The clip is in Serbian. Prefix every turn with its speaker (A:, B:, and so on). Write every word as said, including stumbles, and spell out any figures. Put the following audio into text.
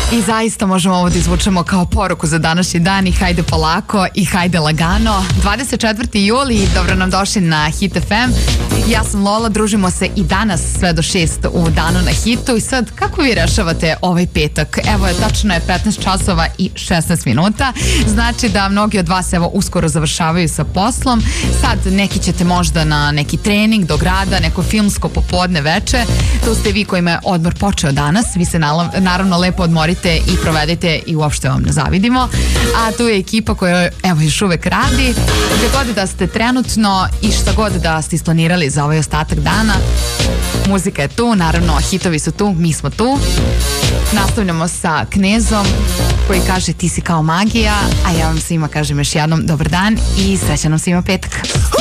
A: I zaista možemo ovo da izvučemo kao poruku za današnji dan i hajde polako i hajde lagano. dvadeset četvrti juli, dobro nam došli na Hit F M. Ja sam Lola, družimo se i danas sve do šest u danu na Hitu. I sad, kako vi rešavate ovaj petak? Evo je, tačno je petnaest časova i šesnaest minuta. Znači da mnogi od vas evo uskoro završavaju sa poslom. Sad neki ćete možda na neki trening do grada, neko filmsko popodne veče. Tu ste vi kojima je odmor počeo danas. Vi se naravno lepo odmorite i provedete i uopšte vam ne zavidimo. A tu je ekipa koja evo još uvek radi. Gde god da ste trenutno i šta god da ste isplanirali za ovaj ostatak dana, muzika je tu, naravno hitovi su tu, mi smo tu. Nastavljamo sa Knezom koji kaže ti si kao magija, a ja vam svima kažem još jednom dobar dan i srećan nam svima petak.